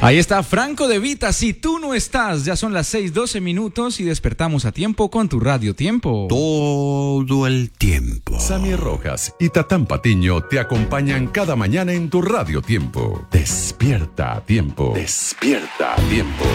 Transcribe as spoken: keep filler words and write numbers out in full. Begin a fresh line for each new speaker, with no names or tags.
Ahí está Franco De Vita, Si tú no estás. Ya son las seis doce minutos y despertamos a tiempo con tu Radio Tiempo.
Todo el tiempo.
Sammy Rojas y Tatán Patiño te acompañan cada mañana en tu Radio Tiempo. Despierta a tiempo. Despierta a tiempo.